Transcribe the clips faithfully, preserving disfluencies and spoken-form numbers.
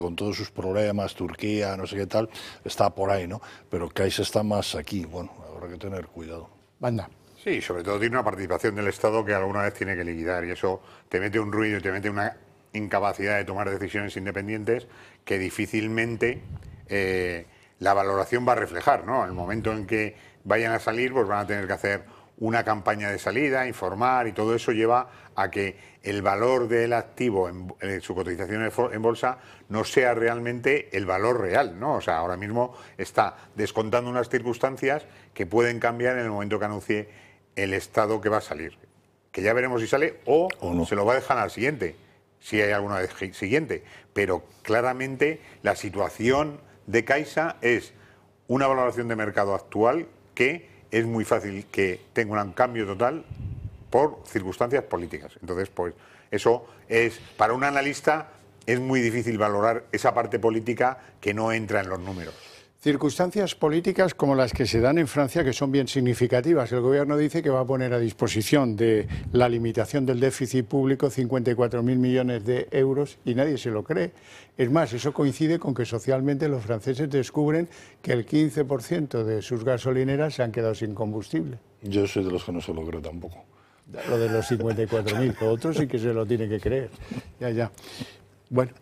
con todos sus problemas, Turquía, no sé qué tal, está por ahí, ¿no? Pero Caixa está más aquí, bueno, habrá que tener cuidado. Banda. Sí, sobre todo tiene una participación del Estado que alguna vez tiene que liquidar y eso te mete un ruido y te mete una incapacidad de tomar decisiones independientes que difícilmente eh, la valoración va a reflejar, ¿no? En el momento en que vayan a salir, pues van a tener que hacer una campaña de salida, informar y todo eso lleva a que el valor del activo en, en su cotización en bolsa no sea realmente el valor real, ¿no? O sea, ahora mismo está descontando unas circunstancias que pueden cambiar en el momento que anuncie el estado que va a salir. Que ya veremos si sale o, o no. Se lo va a dejar al siguiente, si hay alguna vez siguiente. Pero claramente la situación de Caixa es una valoración de mercado actual que es muy fácil que tenga un cambio total por circunstancias políticas. Entonces, pues eso es, para un analista, es muy difícil valorar esa parte política que no entra en los números. Circunstancias políticas como las que se dan en Francia, que son bien significativas. El gobierno dice que va a poner a disposición de la limitación del déficit público cincuenta y cuatro mil millones de euros y nadie se lo cree. Es más, eso coincide con que socialmente los franceses descubren que el quince por ciento de sus gasolineras se han quedado sin combustible. Yo soy de los que no se lo creo tampoco. Lo de los cincuenta y cuatro mil, otros sí que se lo tiene que creer. Ya, ya. Bueno.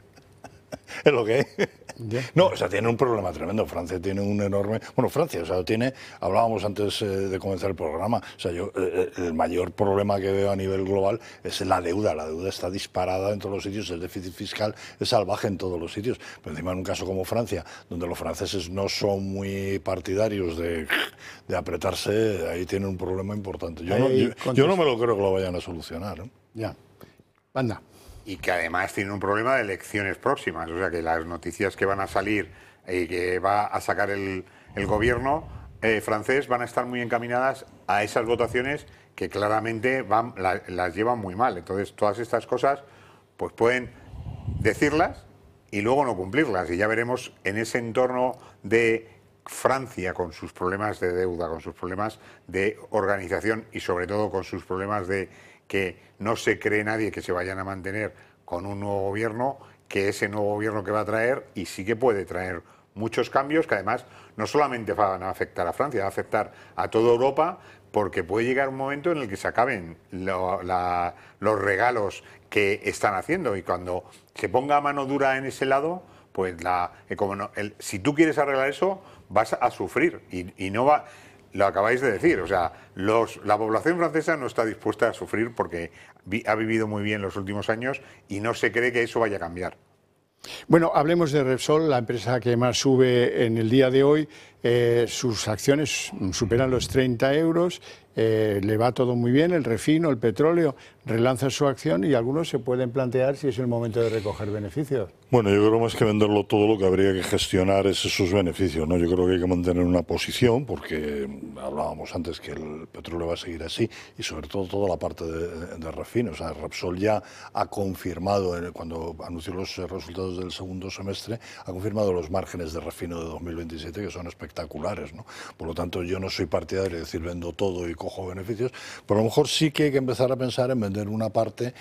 Es lo que es. No, o sea, tiene un problema tremendo. Francia tiene un enorme... Bueno, Francia, o sea, tiene... Hablábamos antes eh, de comenzar el programa. O sea, yo eh, el mayor problema que veo a nivel global es la deuda. La deuda está disparada en todos los sitios. El déficit fiscal es salvaje en todos los sitios. Pero encima en un caso como Francia, donde los franceses no son muy partidarios de, de apretarse, ahí tienen un problema importante. Yo, no, yo, yo no me lo creo que lo vayan a solucionar, ¿eh? Ya. Anda. Y que además tiene un problema de elecciones próximas, o sea que las noticias que van a salir y que va a sacar el, el gobierno eh, francés van a estar muy encaminadas a esas votaciones que claramente van, la, las llevan muy mal. Entonces todas estas cosas pues pueden decirlas y luego no cumplirlas y ya veremos en ese entorno de Francia con sus problemas de deuda, con sus problemas de organización y sobre todo con sus problemas de que no se cree nadie que se vayan a mantener con un nuevo gobierno, que ese nuevo gobierno que va a traer, y sí que puede traer muchos cambios que además no solamente van a afectar a Francia, va a afectar a toda Europa, porque puede llegar un momento en el que se acaben lo, la, los regalos que están haciendo y cuando se ponga mano dura en ese lado, pues la, como no, el, si tú quieres arreglar eso, vas a sufrir y, y no va... Lo acabáis de decir, o sea, los, la población francesa no está dispuesta a sufrir porque vi, ha vivido muy bien los últimos años y no se cree que eso vaya a cambiar. Bueno, hablemos de Repsol, la empresa que más sube en el día de hoy. Eh, sus acciones superan los treinta euros, eh, le va todo muy bien, el refino, el petróleo, relanza su acción y algunos se pueden plantear si es el momento de recoger beneficios. Bueno, yo creo más que venderlo todo, lo que habría que gestionar es esos beneficios, ¿no? Yo creo que hay que mantener una posición porque hablábamos antes que el petróleo va a seguir así y sobre todo toda la parte de, de refino. O sea, Repsol ya ha confirmado, cuando anunció los resultados del segundo semestre, ha confirmado los márgenes de refino de dos mil veintisiete que son espectaculares, ¿no? Por lo tanto, yo no soy partidario de decir vendo todo y cojo beneficios, pero a lo mejor sí que hay que empezar a pensar en vender una parte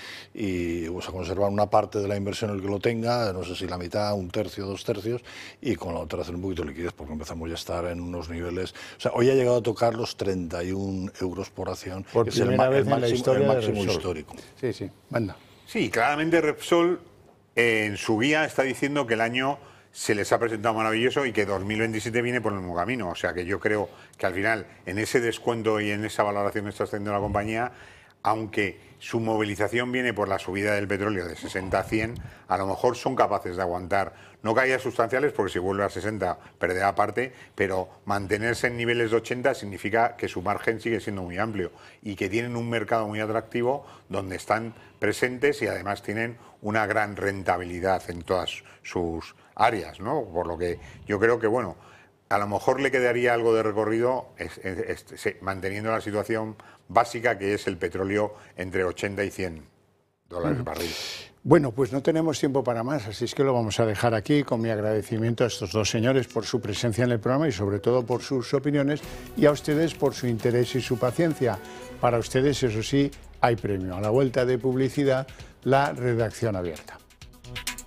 y o sea, conservar una parte de la inversión el que lo tenga, no sé si la mitad, un tercio, dos tercios, y con la otra hacer un poquito de liquidez, porque empezamos ya a estar en unos niveles... O sea, hoy ha llegado a tocar los treinta y un euros por acción, por que es el, vez el en máximo, la historia el máximo de histórico. Sí, sí, manda. Sí, claramente Repsol eh, en su guía está diciendo que el año se les ha presentado maravilloso y que dos mil veintisiete viene por el mismo camino. O sea que yo creo que al final, en ese descuento y en esa valoración que está haciendo la compañía, aunque su movilización viene por la subida del petróleo de sesenta a cien, a lo mejor son capaces de aguantar, no caídas sustanciales porque si vuelve a sesenta perderá parte, pero mantenerse en niveles de ochenta significa que su margen sigue siendo muy amplio y que tienen un mercado muy atractivo donde están presentes y además tienen una gran rentabilidad en todas sus áreas, ¿no? Por lo que yo creo que, bueno, a lo mejor le quedaría algo de recorrido es, es, es, manteniendo la situación básica que es el petróleo entre ochenta y cien dólares barril. Bueno, pues no tenemos tiempo para más, así es que lo vamos a dejar aquí con mi agradecimiento a estos dos señores por su presencia en el programa y sobre todo por sus opiniones y a ustedes por su interés y su paciencia. Para ustedes, eso sí, hay premio. A la vuelta de publicidad, la redacción abierta.